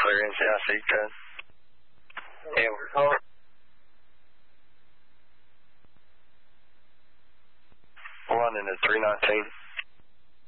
clear NCIC code. And we're calling. London at 319.